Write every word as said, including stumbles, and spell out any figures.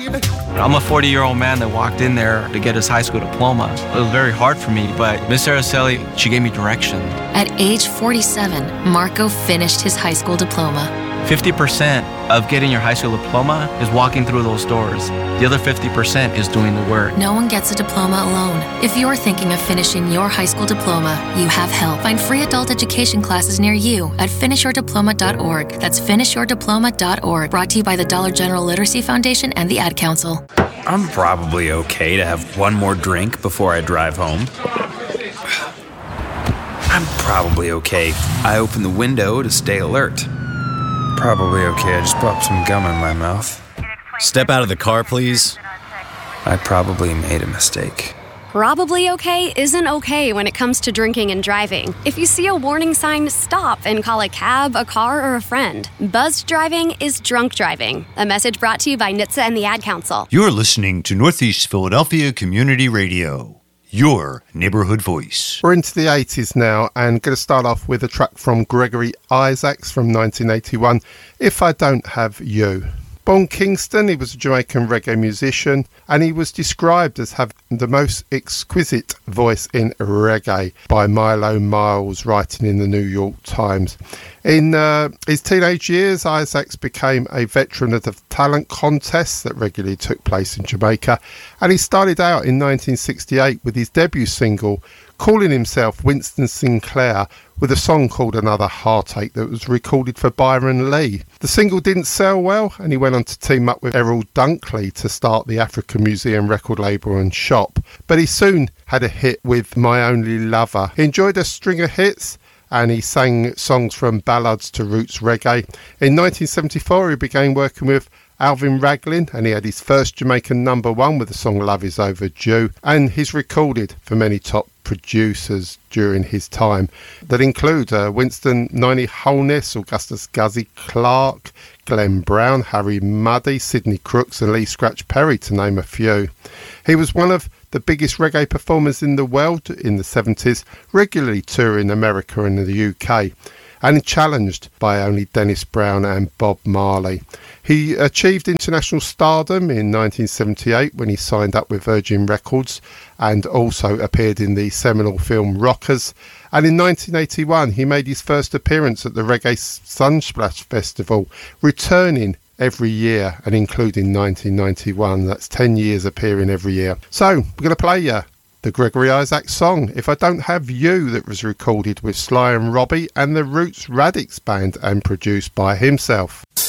I'm a forty-year-old man that walked in there to get his high school diploma. It was very hard for me, but Miss Araceli, she gave me direction. At age forty-seven, Marco finished his high school diploma. fifty percent of getting your high school diploma is walking through those doors. The other fifty percent is doing the work. No one gets a diploma alone. If you're thinking of finishing your high school diploma, you have help. Find free adult education classes near you at finish your diploma dot org. That's finish your diploma dot org. Brought to you by the Dollar General Literacy Foundation and the Ad Council. I'm probably okay to have one more drink before I drive home. I'm probably okay. I open the window to stay alert. Probably okay. I just popped some gum in my mouth. Step out of the car, please. I probably made a mistake. Probably okay isn't okay when it comes to drinking and driving. If you see a warning sign, stop and call a cab, a car, or a friend. Buzzed driving is drunk driving. A message brought to you by N H T S A and the Ad Council. You're listening to Northeast Philadelphia Community Radio, your neighborhood voice. We're into the eighties now and going to start off with a track from Gregory Isaacs from nineteen eighty-one, If I Don't Have You. Born Kingston, he was a Jamaican reggae musician and he was described as having the most exquisite voice in reggae by Milo Miles, writing in the New York Times. In uh, his teenage years, Isaacs became a veteran of the talent contests that regularly took place in Jamaica, and he started out in nineteen sixty-eight with his debut single, calling himself Winston Sinclair, with a song called Another Heartache that was recorded for Byron Lee. The single didn't sell well, and he went on to team up with Errol Dunkley to start the African Museum record label and shop, but he soon had a hit with My Only Lover. He enjoyed a string of hits, and he sang songs from ballads to roots reggae. In nineteen seventy-four, he began working with Alvin Raglan, and he had his first Jamaican number one with the song Love Is Overdue, and he's recorded for many top producers during his time that include uh, Winston Niney Holness, Augustus Guzzy Clark, Glenn Brown, Harry Muddy, Sidney Crooks and Lee Scratch Perry, to name a few. He was one of the biggest reggae performers in the world in the seventies, regularly touring America and the U K, and challenged by only Dennis Brown and Bob Marley. He achieved international stardom in nineteen seventy-eight when he signed up with Virgin Records and also appeared in the seminal film Rockers. And in nineteen eighty-one, he made his first appearance at the Reggae Sunsplash Festival, returning every year and including nineteen ninety-one. That's ten years appearing every year. So we're going to play you the Gregory Isaacs song, If I Don't Have You, that was recorded with Sly and Robbie and the Roots Radix Band and produced by himself.